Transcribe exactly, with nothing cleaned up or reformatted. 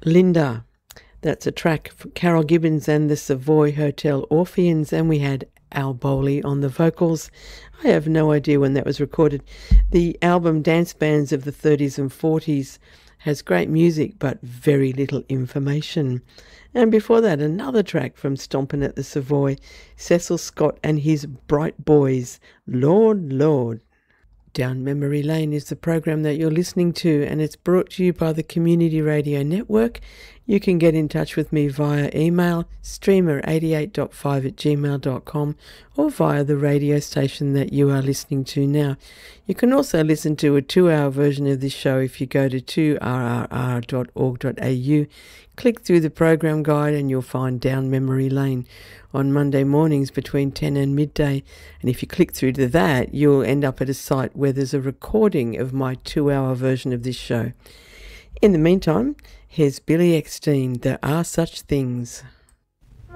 Linda. That's a track from Carol Gibbons and the Savoy Hotel Orpheans, and we had Al Bowley on the vocals. I have no idea when that was recorded. The album Dance Bands of the thirties and forties has great music but very little information. And before that, another track from Stompin' at the Savoy, Cecil Scott and his Bright Boys, Lord, Lord. Down Memory Lane is the program that you're listening to, and it's brought to you by the Community Radio Network. You can get in touch with me via email, streamer eighty-eight point five at gmail dot com, or via the radio station that you are listening to now. You can also listen to a two-hour version of this show if you go to two r r r dot org dot a u, click through the program guide, and you'll find Down Memory Lane on Monday mornings between ten and midday. And if you click through to that, you'll end up at a site where there's a recording of my two-hour version of this show. In the meantime, here's Billy Eckstein, There Are Such Things.